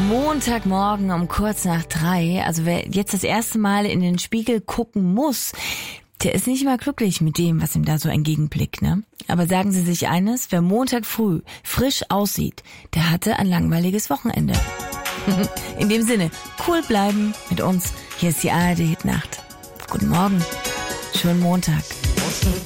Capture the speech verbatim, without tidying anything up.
Montagmorgen um kurz nach drei. Also wer jetzt das erste Mal in den Spiegel gucken muss, der ist nicht immer glücklich mit dem, was ihm da so entgegenblickt, ne? Aber sagen Sie sich eines, wer Montag früh frisch aussieht, der hatte ein langweiliges Wochenende. In dem Sinne, cool bleiben mit uns. Hier ist die A R D Hit Nacht. Guten Morgen. Schönen Montag.